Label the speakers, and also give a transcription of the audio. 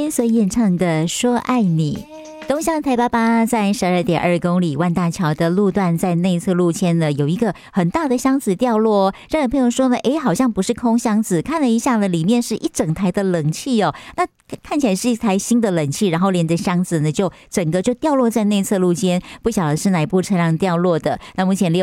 Speaker 1: 君所演唱的《说爱你》。东向台88在12.2公里万大桥的路段，在内侧路肩呢有一个很大的箱子掉落。这位朋友说呢，好像不是空箱子，看了一下呢，里面是一整台的冷气哦。那看起来是一台新的冷气，然后连着箱子呢就整个就掉落在内侧路肩，不晓得是哪一部车辆掉落的。那目前